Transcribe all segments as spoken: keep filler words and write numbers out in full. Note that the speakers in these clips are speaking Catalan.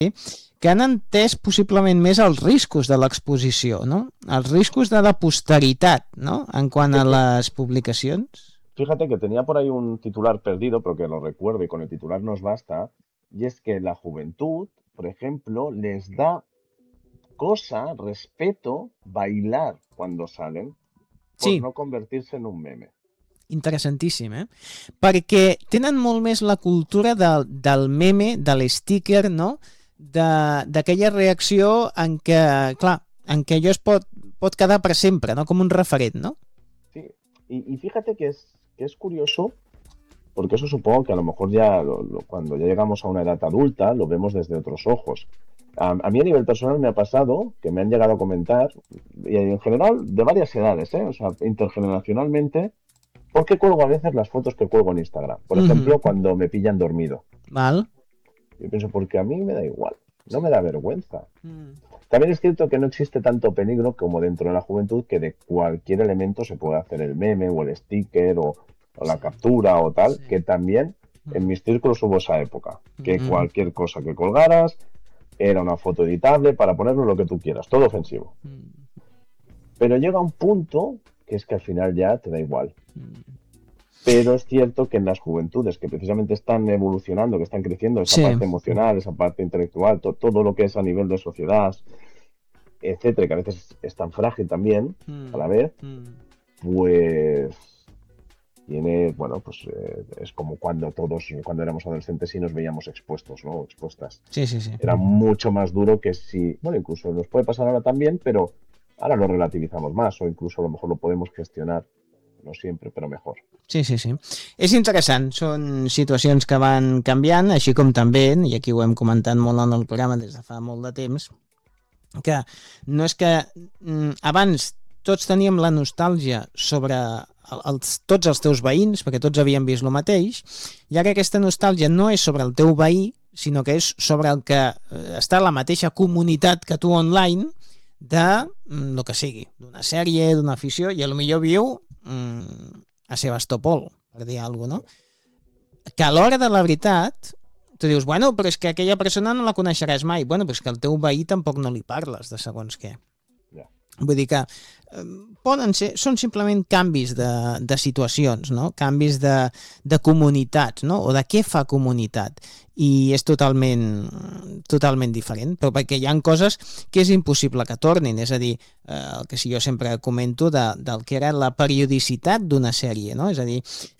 que han entès possiblement més els riscos de l'exposició, no? Els riscos de la posteritat, ¿no? En quant a les publicacions. Fíjate que tenía por ahí un titular perdido, pero que lo recuerdo y con el titular nos basta, y es que la juventud, por ejemplo, les da cosa, respeto, bailar cuando salen, por Sí. no convertirse en un meme. Interessantíssim, eh? Perquè tenen molt més la cultura del, del meme, de l'sticker, no? D'aquella reacció en què, clar, en què allò es pot, pot quedar per sempre, no? Com un referent, ¿no? Sí, y, y fíjate que es, que es curioso, porque eso supongo que a lo mejor ya lo, lo, cuando ya llegamos a una edad adulta lo vemos desde otros ojos. A, a mí a nivel personal me ha pasado que me han llegado a comentar, y en general de varias edades, ¿eh? O sea, intergeneracionalmente, ¿por qué cuelgo a veces las fotos que cuelgo en Instagram? Por Ujú. ejemplo, cuando me pillan dormido. Val. Yo pienso, porque a mí me da igual, no me da vergüenza. Mm. También es cierto que no existe tanto peligro como dentro de la juventud, que de cualquier elemento se puede hacer el meme o el sticker o, o la Sí. captura o tal, Sí. que también en mis círculos hubo esa época, que Mm. cualquier cosa que colgaras era una foto editable para ponerlo lo que tú quieras, todo ofensivo. Mm. Pero llega un punto que es que al final ya te da igual. Mm. Pero es cierto que en las juventudes que precisamente están evolucionando, que están creciendo, esa Sí. parte emocional, esa parte intelectual, to- todo lo que es a nivel de sociedad, etcétera, que a veces es tan frágil también, Mm. a la vez, Mm. pues tiene, bueno, pues eh, es como cuando todos, cuando éramos adolescentes y nos veíamos expuestos, ¿no? Expuestas. Sí, sí, sí. Era mucho más duro que si, bueno, incluso nos puede pasar ahora también, pero ahora lo relativizamos más o incluso a lo mejor lo podemos gestionar, no siempre, però mejor. Sí, sí, sí. És interessant, són situacions que van canviant, així com també, i aquí ho hem comentat molt en el programa des de fa molt de temps, que no és que mm, abans tots teníem la nostàlgia sobre el- els, tots els teus veïns, perquè tots havíem vist el mateix, i ara aquesta nostàlgia no és sobre el teu veí, sinó que és sobre el que eh, està a la mateixa comunitat que tu online, de mm, el que sigui, d'una sèrie, d'una afició, i a lo millor viu mm, a Sebastopol, per dir alguna cosa, no? Que a l'hora de la veritat tu dius, bueno, però és que aquella persona no la coneixeràs mai. Bueno, però és que al teu veí tampoc no li parles de segons què. Ja. Vull dir que eh, poden ser, són simplement canvis de, de situacions, no? Canvis de, de comunitats, no? O de què fa comunitat. I és totalment, totalment diferent, però perquè hi ha coses que és impossible que tornin, és a dir, eh, el que si jo sempre comento de, del que era la periodicitat d'una sèrie, no? És a dir,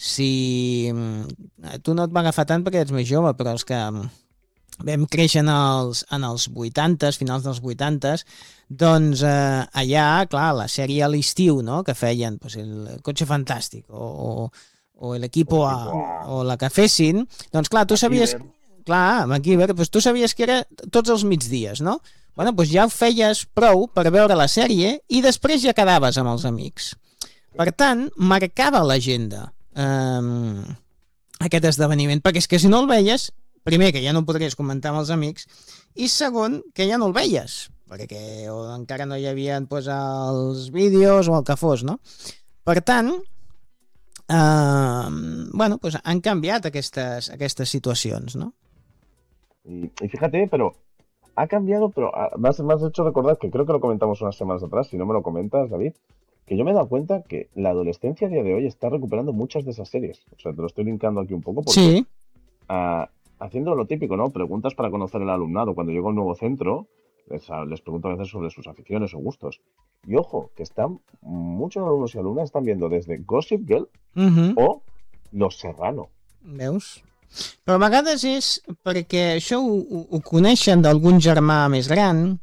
si mm, tu no et va agafar tant perquè ets més jove, però els que mm, vam créixer en els, en els vuitanta, finals dels vuitanta, doncs eh, allà, clar, la sèrie a l'estiu, no?, que feien pues, el Cotxe Fantàstic o, o, o l'Equipo A, o la que fessin, doncs clar, tu sabies... Clar, MacGyver, doncs tu sabies que era tots els migdies, no? Bueno, doncs ja ho feies prou per veure la sèrie i després ja quedaves amb els amics. Per tant, marcava l'agenda eh, aquest esdeveniment, perquè és que si no el veies, primer, que ja no podries comentar amb els amics, i segon, que ja no el veies, perquè o encara no hi havia pues, els vídeos o el que fos, no? Per tant, eh, bueno, pues han canviat aquestes, aquestes situacions, no? Y, y fíjate, pero ha cambiado, pero ah, me has, me has hecho recordar que creo que lo comentamos unas semanas atrás, si no me lo comentas, David, que yo me he dado cuenta que la adolescencia a día de hoy está recuperando muchas de esas series. O sea, te lo estoy linkando aquí un poco porque Sí. ah, haciendo lo típico, ¿no? Preguntas para conocer el alumnado. Cuando llego a un nuevo centro, les, ah, les pregunto a veces sobre sus aficiones o gustos. Y ojo, que están muchos alumnos y alumnas están viendo desde Gossip Girl Uh-huh. o Los Serrano. Veus? Però a vegades és perquè això ho, ho, ho coneixen d'algun germà més gran,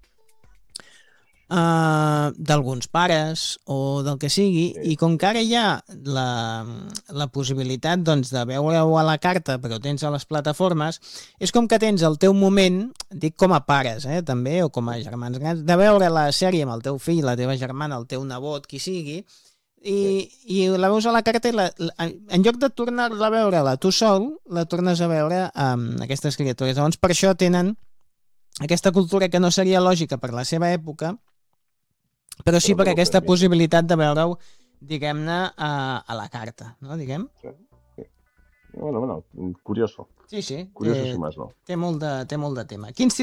uh, d'alguns pares o del que sigui, Sí. i com que ara hi ha la, la possibilitat doncs, de veure-ho a la carta, però ho tens a les plataformes, és com que tens el teu moment, dic com a pares, eh, també, o com a germans grans, de veure la sèrie amb el teu fill, la teva germana, el teu nebot, qui sigui, i, i la veus a la carta i la, la, en lloc de tornar-la a veure-la tu sol, la tornes a veure amb aquestes criatures. Llavors, per això tenen aquesta cultura que no seria lògica per la seva època, però sí Però per que ho aquesta permite. possibilitat de veure-ho, diguem-ne, a, a la carta, no? Diguem? Sí, sí. Bueno, bueno, curioso. Sí, sí. Curioso, Té, si más no. té, molt de, té molt de tema. Quins